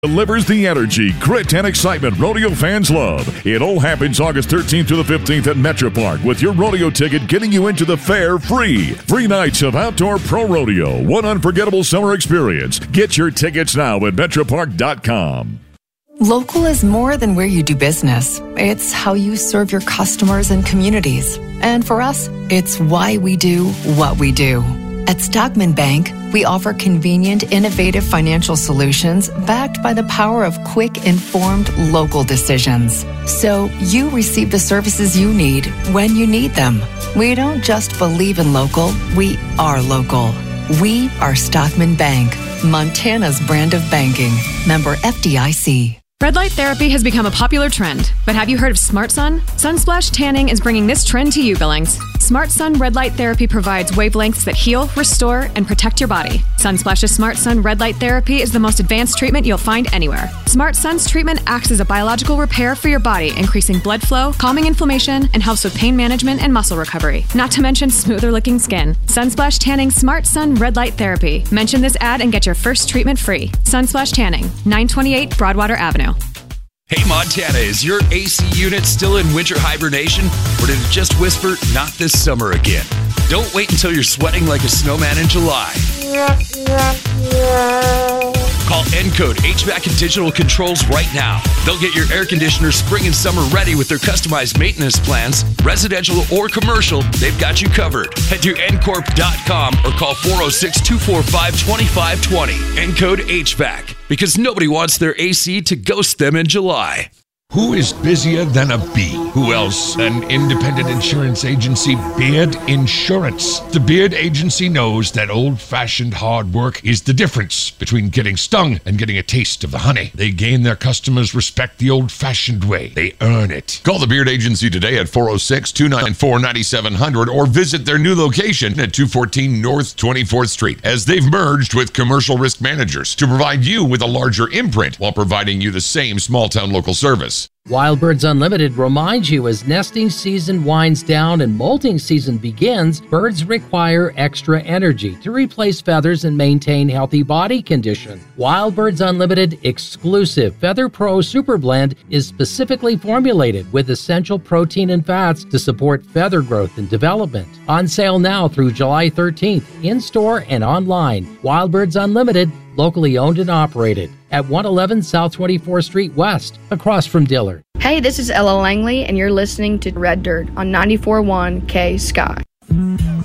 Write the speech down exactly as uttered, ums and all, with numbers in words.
delivers the energy, grit, and excitement rodeo fans love. It all happens August thirteenth to the fifteenth at Metro Park, with your rodeo ticket getting you into the fair free. Three nights of outdoor pro rodeo, one unforgettable summer experience. Get your tickets now at metro park dot com. Local is more than where you do business. It's how you serve your customers and communities. And for us, it's why we do what we do. At Stockman Bank, we offer convenient, innovative financial solutions backed by the power of quick, informed, local decisions. So you receive the services you need when you need them. We don't just believe in local, we are local. We are Stockman Bank, Montana's brand of banking. Member F D I C. Red light therapy has become a popular trend, but have you heard of Smart Sun? Sunsplash Tanning is bringing this trend to you, Billings. Smart Sun red light therapy provides wavelengths that heal, restore, and protect your body. Sunsplash's Smart Sun red light therapy is the most advanced treatment you'll find anywhere. Smart Sun's treatment acts as a biological repair for your body, increasing blood flow, calming inflammation, and helps with pain management and muscle recovery. Not to mention smoother looking skin. Sunsplash Tanning Smart Sun red light therapy. Mention this ad and get your first treatment free. Sunsplash Tanning, nine twenty-eight Broadwater Avenue. Hey Montana, is your A C unit still in winter hibernation? Or did it just whisper, not this summer again? Don't wait until you're sweating like a snowman in July. Call Encode H V A C and Digital Controls right now. They'll get your air conditioner spring and summer ready with their customized maintenance plans. Residential or commercial, they've got you covered. Head to N corp dot com or call four oh six, two four five, two five two zero. Encode H V A C, because nobody wants their A C to ghost them in July. Who is busier than a bee? Who else? An independent insurance agency, Beard Insurance. The Beard Agency knows that old-fashioned hard work is the difference between getting stung and getting a taste of the honey. They gain their customers' respect the old-fashioned way. They earn it. Call the Beard Agency today at four oh six, two nine four, nine seven zero zero or visit their new location at two fourteen North twenty-fourth Street, as they've merged with Commercial Risk Managers to provide you with a larger imprint while providing you the same small-town local service. Wild Birds Unlimited reminds you as nesting season winds down and molting season begins, birds require extra energy to replace feathers and maintain healthy body condition. Wild Birds Unlimited exclusive Feather Pro Super Blend is specifically formulated with essential protein and fats to support feather growth and development. On sale now through July thirteenth, in-store and online. Wild Birds Unlimited, locally owned and operated at one eleven South twenty-fourth Street West, across from Dillard. Hey, this is Ella Langley, and you're listening to Red Dirt on ninety-four point one K Sky.